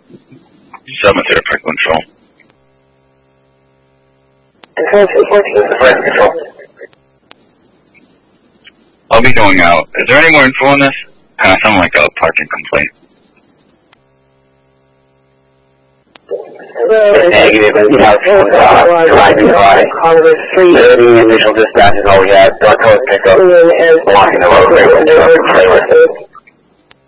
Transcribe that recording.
7-0 for control. Control. I'll be going out. Is there any more info on this? Sound like a parking complaint. Negative, you have driving by. The initial dispatch is all we have. Dark Coast pickup. Blocking the road.